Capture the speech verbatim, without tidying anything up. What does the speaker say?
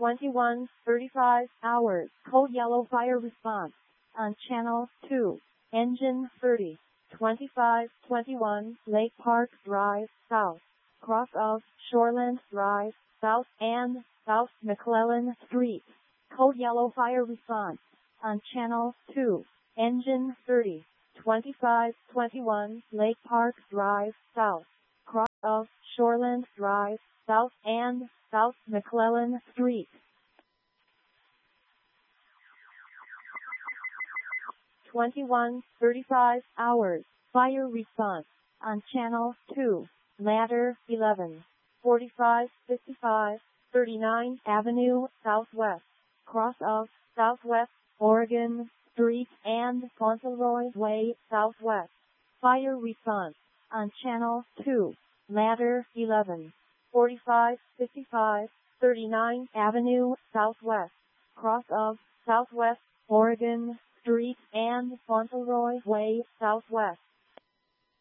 twenty-one thirty-five hours. Code yellow fire response on channel two. Engine thirty. twenty-five twenty-one Lake Park Drive South. Cross of Shoreland Drive South and South McClellan Street. Code yellow fire response on channel two. Engine thirty. twenty-five twenty-one Lake Park Drive South. Cross of Shoreland Drive South and South McClellan Street. twenty-one thirty-five hours. Fire response on channel two. Ladder eleven. forty-five fifty-five thirty-ninth Avenue Southwest. Cross of Southwest Oregon Street and Fauntleroy Way Southwest. Fire response on channel two. Ladder eleven. forty-five fifty-five thirty-ninth Avenue Southwest. Cross of Southwest Oregon Street and Fauntleroy Way Southwest.